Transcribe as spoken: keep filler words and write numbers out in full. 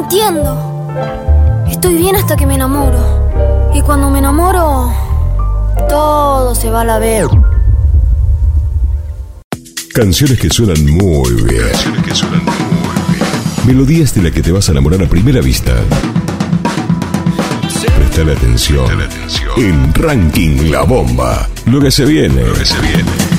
entiendo. Estoy bien hasta que me enamoro. Y cuando me enamoro, todo se va a la vez. Canciones que suenan muy bien. Canciones que suenan muy bien. Melodías de las que te vas a enamorar a primera vista. Prestale atención. Prestale atención. En Ranking La Bomba. Lo que se viene. Lo que se viene.